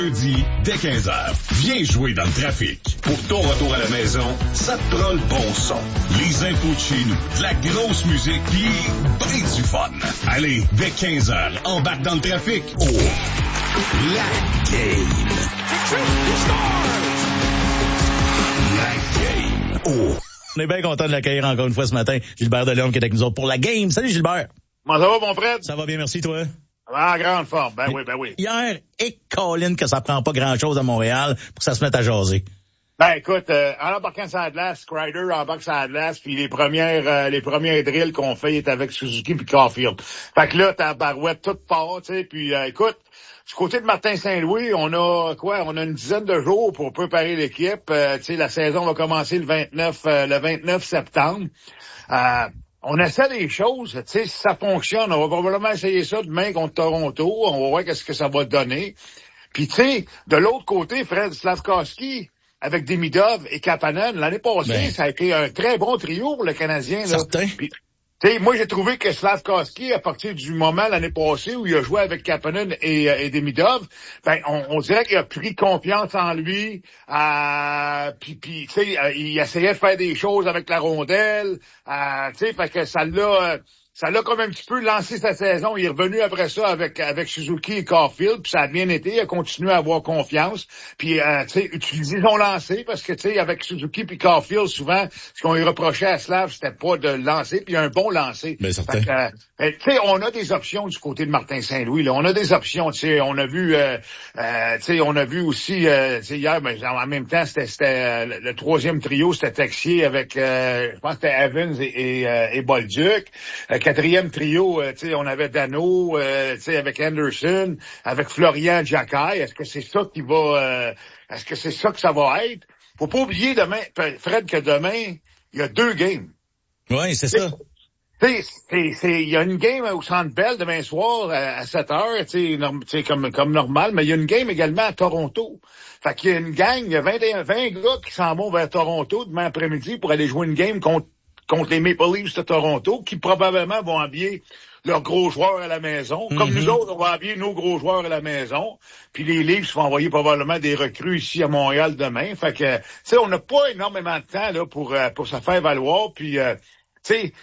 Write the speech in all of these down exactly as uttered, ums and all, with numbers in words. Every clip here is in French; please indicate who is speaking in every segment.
Speaker 1: Jeudi, dès quinze heures, viens jouer dans le trafic. Pour ton retour à la maison, ça te prend le bon son. Les infos de chez nous, de la grosse musique, pis ben du fun. Allez, dès quinze heures, embarque dans le trafic. Oh, la game. La game. Oh.
Speaker 2: On est bien content de l'accueillir encore une fois ce matin. Gilbert Delhomme qui est avec nous autres pour la game. Salut Gilbert.
Speaker 3: Comment ça va, mon frère?
Speaker 2: Ça va bien, merci, toi.
Speaker 3: En grande forme, ben oui, ben oui.
Speaker 2: Hier, et Colin que ça prend pas grand-chose à Montréal pour que ça se mette à jaser.
Speaker 3: Ben écoute, euh, en embarquant sur la glace, Crider embarque sur la glace, puis les premières euh, les premières drills qu'on fait est avec Suzuki puis Caulfield. Fait que là, t'as barouette toute part, tu sais, puis euh, écoute, du côté de Martin Saint-Louis, on a quoi? On a une dizaine de jours pour préparer l'équipe. Euh, tu sais, la saison va commencer le vingt-neuf euh, le vingt-neuf septembre. Euh, On essaie des choses, tu sais, si ça fonctionne, on va probablement essayer ça demain contre Toronto, on va voir qu'est-ce que ça va donner. Puis tu sais, de l'autre côté, Fred Slavkovski, avec Demidov et Kapanen, l'année passée, ben, ça a été un très bon trio pour le Canadien. Là.
Speaker 2: Certain.
Speaker 3: Puis, t'sais, moi, j'ai trouvé que Slavkovski, à partir du moment l'année passée où il a joué avec Kapanen et, et Demidov, ben, on, on dirait qu'il a pris confiance en lui. Euh, puis, puis tu sais, il essayait de faire des choses avec la rondelle. Euh, tu sais, fait que ça l'a, ça l'a comme un petit peu lancé sa saison. Il est revenu après ça avec avec Suzuki et Caulfield, puis ça a bien été. Il a continué à avoir confiance. Puis, euh, tu sais, utiliser son lancer, parce que, tu sais, avec Suzuki et Caulfield, souvent, ce qu'on lui reprochait à Slav, c'était pas de lancer, puis un bon lancer.
Speaker 2: Ben, certain.
Speaker 3: Euh, tu sais, on a des options du côté de Martin Saint-Louis. Là. On a des options, tu sais. On a vu, euh, euh, tu sais, on a vu aussi, euh, tu sais, hier, ben, en même temps, c'était, c'était euh, le troisième trio, c'était Texier avec, euh, je pense que c'était Evans et, et, euh, et Bolduc. Euh, quatrième trio, euh, tu sais, on avait Dano, euh, tu sais, avec Anderson, avec Florian Jacquet. Est-ce que c'est ça qui va, euh, est-ce que c'est ça que ça va être? Faut pas oublier demain, Fred, que demain, il y a deux games.
Speaker 2: Oui, c'est ça.
Speaker 3: Tu sais, il y a une game au Centre Bell demain soir à, à sept heures, tu sais, comme, comme normal, mais il y a une game également à Toronto. Fait qu'il y a une gang, il y a vingt, vingt gars qui s'en vont vers Toronto demain après-midi pour aller jouer une game contre contre les Maple Leafs de Toronto, qui probablement vont habiller leurs gros joueurs à la maison. Comme mm-hmm. nous autres, on va habiller nos gros joueurs à la maison. Puis les Leafs vont envoyer probablement des recrues ici à Montréal demain. Fait que, tu sais, on n'a pas énormément de temps là pour euh, pour se faire valoir. Puis, euh, tu sais,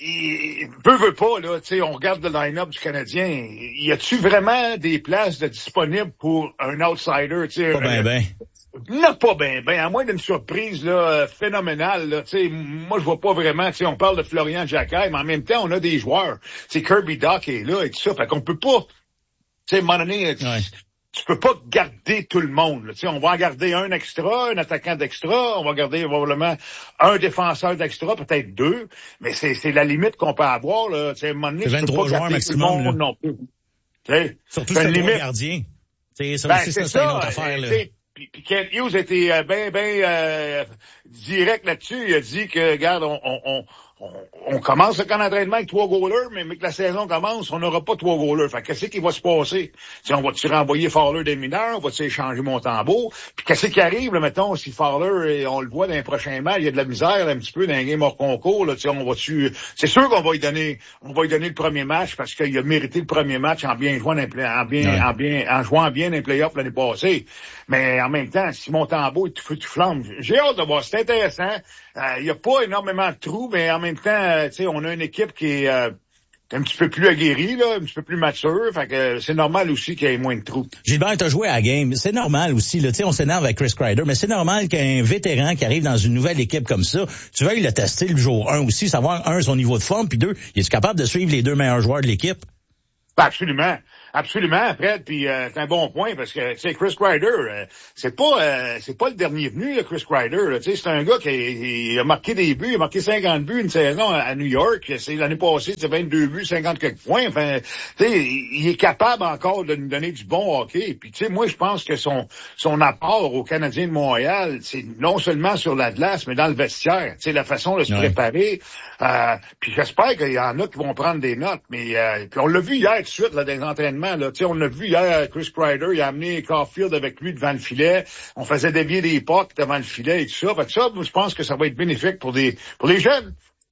Speaker 3: il veut, veut pas, là, tu sais, on regarde le line-up du Canadien. Y a-tu vraiment des places de disponibles pour un outsider, tu sais?
Speaker 2: Pas ben, ben.
Speaker 3: Non, pas bien, ben, à moins d'une surprise là phénoménale. Là, tu sais, moi je vois pas vraiment. Tu sais, on parle de Florian Jacquet, mais en même temps, on a des joueurs. C'est Kirby Dach est là et tout ça. Fait qu'on peut pas. Tu sais, à un moment donné, tu,
Speaker 2: ouais.
Speaker 3: tu peux pas garder tout le monde. Tu sais, on va en garder un extra, un attaquant d'extra. On va garder probablement un défenseur d'extra, peut-être deux. Mais c'est c'est la limite qu'on peut avoir. Là. Tu sais, à un moment donné,
Speaker 2: c'est
Speaker 3: tu peux pas
Speaker 2: joueurs maximum,
Speaker 3: tout le monde non plus. Tu sais,
Speaker 2: surtout c'est limite. Gardien. C'est ça
Speaker 3: ben,
Speaker 2: aussi,
Speaker 3: c'est
Speaker 2: ça, c'est une autre affaire. Là.
Speaker 3: Puis, puis Ken Hughes était euh, bien, bien euh, direct là-dessus. Il a dit que, regarde, on, on, on, on, on commence le camp d'entraînement avec trois goalers, mais, mais que la saison commence, on n'aura pas trois goalers. Fait qu'est-ce qui va se passer? T'sais, on va-tu renvoyer Fowler des mineurs? On va-tu échanger Montembeault? Puis qu'est-ce qui arrive, là, mettons, si Fowler, et on le voit dans les prochains matchs, il y a de la misère un petit peu dans les games hors concours, là, on va-tu... C'est sûr qu'on va lui donner on va lui donner le premier match parce qu'il a mérité le premier match en bien jouant en bien, ouais. en bien, en jouant bien dans les playoffs l'année passée. Mais en même temps, si Montembeault est tout feu, tout flamme, j'ai hâte de voir. C'est intéressant. Il euh, n'y a pas énormément de trous, mais en même temps, euh, tu sais, on a une équipe qui est euh, un petit peu plus aguerrie, là, un petit peu plus mature. Fait que euh, c'est normal aussi qu'il y ait moins de trous.
Speaker 2: Gilbert, t'as joué à la game. C'est normal aussi, là. Tu sais, on s'énerve avec Chris Kreider, mais c'est normal qu'un vétéran qui arrive dans une nouvelle équipe comme ça, tu veuilles le tester le jour un aussi, savoir, un, son niveau de forme, puis deux, il est capable de suivre les deux meilleurs joueurs de l'équipe?
Speaker 3: Ben absolument. Absolument, Fred, puis euh, c'est un bon point parce que tu sais Chris Kreider, euh, c'est pas euh, c'est pas le dernier venu là, Chris Kreider, tu sais c'est un gars qui a, il a marqué des buts, il a marqué cinquante buts une saison à, à New York, c'est l'année passée, c'est vingt-deux buts, cinquante quelques points, enfin tu sais il est capable encore de nous donner du bon hockey. Puis tu sais moi je pense que son son apport aux Canadiens de Montréal, c'est non seulement sur la glace mais dans le vestiaire, tu sais la façon de se ouais. préparer. Euh, puis j'espère qu'il y en a qui vont prendre des notes, mais euh, puis on l'a vu hier tout de suite là dans les entraînements. Là, on l'a vu hier, Chris Kreider, il a amené Caulfield avec lui devant le filet. On faisait dévier des pucks devant le filet et tout ça. Fait que ça, je pense que ça va être bénéfique pour des pour les jeunes.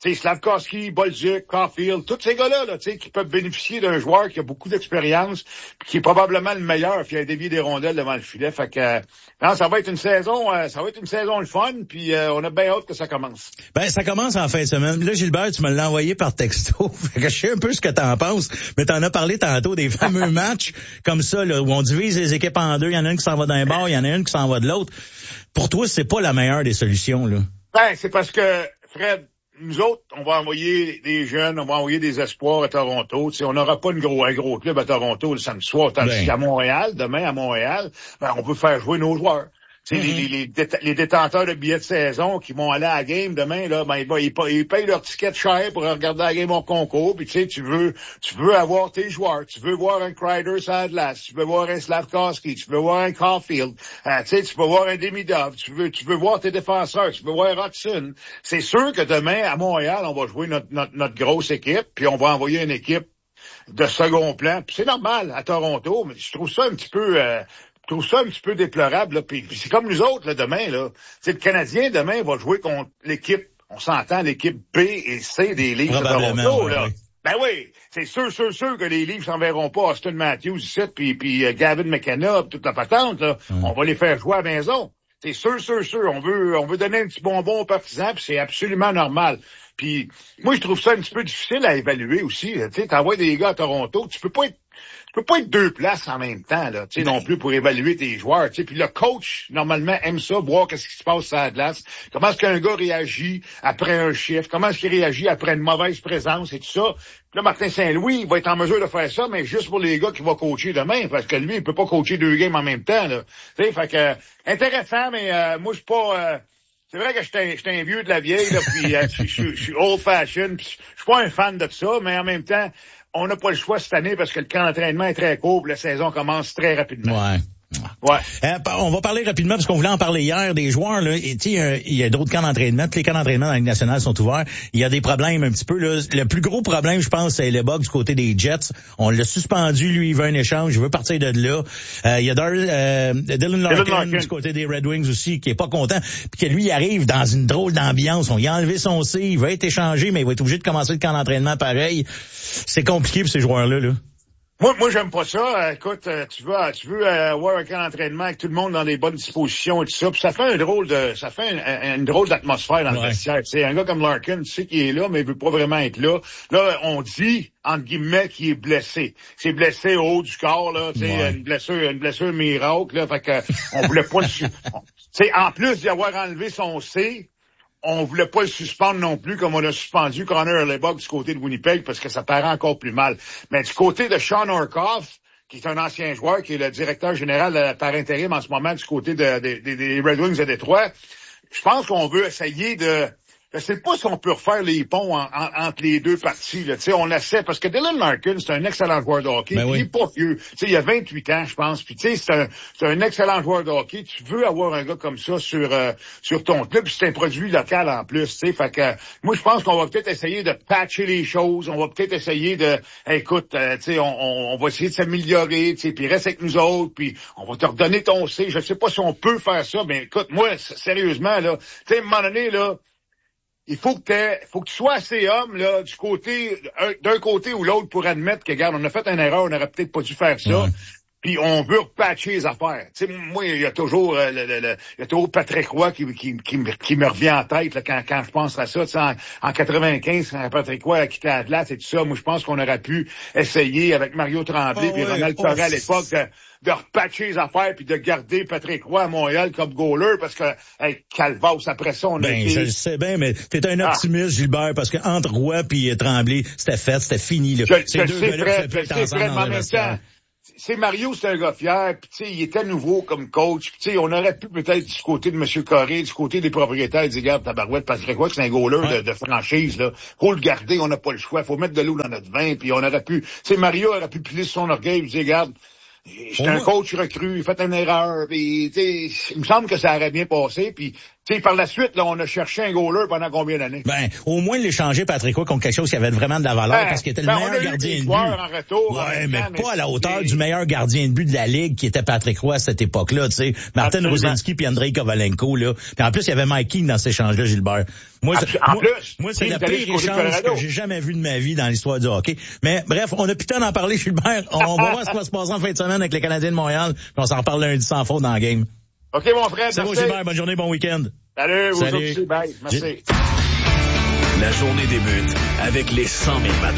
Speaker 3: tu sais, Slavkovski, Bolduc, Caulfield, tous ces gars-là, là, tu sais, qui peuvent bénéficier d'un joueur qui a beaucoup d'expérience, puis qui est probablement le meilleur, puis il a dévié des rondelles devant le filet. Fait que, euh, non, ça va être une saison, euh, ça va être une saison le fun, puis euh, on a bien hâte que ça commence.
Speaker 2: Ben, ça commence en fin de semaine. Là, Gilbert, tu me l'as envoyé par texto. Fait que je sais un peu ce que t'en penses, mais t'en as parlé tantôt des fameux matchs comme ça, là, où on divise les équipes en deux. Il y en a une qui s'en va d'un bord, il y en a une qui s'en va de l'autre. Pour toi, c'est pas la meilleure des solutions, là.
Speaker 3: Ben, c'est parce que, Fred, nous autres, on va envoyer des jeunes, on va envoyer des espoirs à Toronto. Tu sais, on n'aura pas une gros, un gros club à Toronto le samedi soir, tandis qu'à Montréal, demain à Montréal, ben, on peut faire jouer nos joueurs. Tu sais, mm-hmm. les, les, les, les détenteurs de billets de saison qui vont aller à la game demain, là, ben, ils, ils, ils payent leur ticket cher pour regarder la game au concours. Puis tu sais, tu veux, tu veux avoir tes joueurs. Tu veux voir un Kreider sur la glace. Tu veux voir un Slavkovski. Tu veux voir un Caulfield. Euh, tu sais, tu veux voir un Demidov. Tu veux, tu veux voir tes défenseurs. Tu veux voir Hudson. C'est sûr que demain, à Montréal, on va jouer notre, notre, notre grosse équipe. Puis on va envoyer une équipe de second plan. Puis c'est normal à Toronto, mais je trouve ça un petit peu... Euh, Je trouve ça un petit peu déplorable, là. Puis, puis c'est comme nous autres, là, demain, là. C'est le Canadien, demain, va jouer contre l'équipe, on s'entend, l'équipe B et C des Leafs de Toronto, là. Oui. Ben oui, c'est sûr, sûr, sûr que les Leafs s'enverront pas Austin Matthews ici, puis, puis euh, Gavin McKenna, toute la patente, là. Mm. On va les faire jouer à la maison. C'est sûr, sûr, sûr. On veut, on veut donner un petit bonbon aux partisans, puis c'est absolument normal. Puis, moi, je trouve ça un petit peu difficile à évaluer aussi. Tu sais, t'envoies des gars à Toronto, tu peux pas être Tu peux pas être deux places en même temps, là, tu sais, non plus pour évaluer tes joueurs, tu sais. Puis le coach, normalement, aime ça, voir qu'est-ce qui se passe sur la glace. Comment est-ce qu'un gars réagit après un chiffre? Comment est-ce qu'il réagit après une mauvaise présence et tout ça? Puis là, Martin Saint-Louis, il va être en mesure de faire ça, mais juste pour les gars qu'il va coacher demain, parce que lui, il peut pas coacher deux games en même temps, là. Tu sais, fait que, euh, intéressant, mais euh, moi, je suis pas... Euh, c'est vrai que j'étais un, un vieux de la vieille, là, puis euh, je suis old-fashioned, puis je suis pas un fan de ça, mais en même temps... On n'a pas le choix cette année parce que le camp d'entraînement est très court, la saison commence très rapidement.
Speaker 2: Ouais.
Speaker 3: Ouais.
Speaker 2: Euh, on va parler rapidement parce qu'on voulait en parler hier des joueurs là. Et tu sais, il y a d'autres camps d'entraînement. Tous les camps d'entraînement dans la Ligue nationale sont ouverts. Il y a des problèmes un petit peu là. Le plus gros problème, je pense, c'est Lebog du côté des Jets. On l'a suspendu. Lui, il veut un échange. Il veut partir de là. Euh, il y a Dar- euh, Dylan Larkin, Larkin du côté des Red Wings aussi qui est pas content. Puis que lui, il arrive dans une drôle d'ambiance. On lui a enlevé son C. Il va être échangé, mais il va être obligé de commencer le camp d'entraînement pareil. C'est compliqué pour ces joueurs-là, là.
Speaker 3: Moi, moi, j'aime pas ça. Écoute, tu veux, tu veux avoir un camp d'entraînement avec tout le monde dans des bonnes dispositions et tout ça. Puis ça fait un drôle de, ça fait une, une drôle d'atmosphère dans ouais. le vestiaire. Tu sais, un gars comme Larkin, tu sais qu'il est là, mais il veut pas vraiment être là. Là, on dit, entre guillemets, qu'il est blessé. C'est blessé au haut du corps, là. Tu sais, ouais. une blessure, une blessure miracle, là. Fait que, on voulait pas le, tu sais, en plus d'y avoir enlevé son C, on voulait pas le suspendre non plus, comme on a suspendu Connor Hellebuyck du côté de Winnipeg, parce que ça paraît encore plus mal. Mais du côté de Sean Orkoff, qui est un ancien joueur, qui est le directeur général par intérim en ce moment du côté de, de, de, des Red Wings de Détroit, je pense qu'on veut essayer de... Je sais pas si on peut refaire les ponts en, en, entre les deux parties. Là. On essaie, parce que Dylan Larkin, c'est un excellent joueur de hockey. Ben oui. Il est pas vieux. T'sais, il a vingt-huit ans, je pense. Puis c'est un, c'est un excellent joueur de hockey. Tu veux avoir un gars comme ça sur euh, sur ton club. C'est un produit local en plus. T'sais. Fait que moi, je pense qu'on va peut-être essayer de patcher les choses. On va peut-être essayer de, hey, écoute, euh, on, on, on va essayer de s'améliorer. Puis reste avec nous autres. Puis on va te redonner ton C. Je sais pas si on peut faire ça, mais écoute, moi, sérieusement là, tu sais, à un moment donné là. Il faut que t'aies, faut que tu sois assez homme, là, du côté, d'un côté ou l'autre pour admettre que, regarde, on a fait une erreur, on n'aurait peut-être pas dû faire ça. Ouais. Puis on veut repatcher les affaires. Tu sais, moi, il y a toujours, euh, le, le, le, il y a toujours Patrick Roy qui, qui, qui, qui me revient en tête, là, quand, quand je pense à ça. Tu sais, en, en quatre-vingt-quinze, quand Patrick Roy a quitté Atlas et tout ça, moi, je pense qu'on aurait pu essayer avec Mario Tremblay
Speaker 2: oh,
Speaker 3: puis
Speaker 2: ouais,
Speaker 3: Ronald Torrey oh, à l'époque de, de repatcher les affaires puis de garder Patrick Roy à Montréal comme goaler parce que, hey, Calvados, après ça, on
Speaker 2: ben,
Speaker 3: a été...
Speaker 2: je le sais bien, mais t'es un optimiste, ah. Gilbert, parce que entre Roy puis Tremblay, c'était fait, c'était fini, là.
Speaker 3: Je,
Speaker 2: Ces
Speaker 3: je
Speaker 2: deux
Speaker 3: sais,
Speaker 2: gars-là,
Speaker 3: Fred, je sais, Fred, mais en même temps, c'est Mario, c'est un gars fier, puis tu sais, il était nouveau comme coach, puis tu sais, on aurait pu peut-être du côté de M. Corré, du côté des propriétaires, dire, regarde, tabarouette, Patrick Roy, c'est un goaler ouais. de, de franchise, là. Faut le garder, on n'a pas le choix, faut mettre de l'eau dans notre vin, puis on aurait pu, tu sais, Mario aurait pu piler son orgueil, puis dire, regarde, j'étais un coach recru, il fait une erreur, puis tu sais, il me semble que ça aurait bien passé, puis Tu sais, par la suite, là, on a cherché un goaler pendant combien d'années?
Speaker 2: Ben, au moins l'échanger, Patrick Roy, contre quelque chose qui avait vraiment de la valeur, ben, parce qu'il était le
Speaker 3: ben,
Speaker 2: meilleur gardien de but.
Speaker 3: En retour,
Speaker 2: ouais,
Speaker 3: en
Speaker 2: mais
Speaker 3: temps,
Speaker 2: pas à la hauteur
Speaker 3: mais...
Speaker 2: du meilleur gardien de but de la Ligue, qui était Patrick Roy à cette époque-là, tu sais. Martin Ruzinski puis Andrei Kovalenko, là. Puis en plus, il y avait Mike King dans cet échange-là, Gilbert. Moi,
Speaker 3: Absol- en
Speaker 2: moi,
Speaker 3: plus,
Speaker 2: moi c'est le pire échange que j'ai jamais vu de ma vie dans l'histoire du hockey. Mais bref, on a plus le temps d'en parler, Gilbert. On, on va voir ce qui va se passer en fin de semaine avec les Canadiens de Montréal, puis on s'en reparle lundi sans faute dans le game.
Speaker 3: OK, mon frère,
Speaker 2: c'est bon, Gilbert. Bonne journée, bon week-end.
Speaker 3: Salut, vous
Speaker 2: Salut.
Speaker 3: aussi, bye. Merci.
Speaker 1: La journée débute avec les cent mille matins.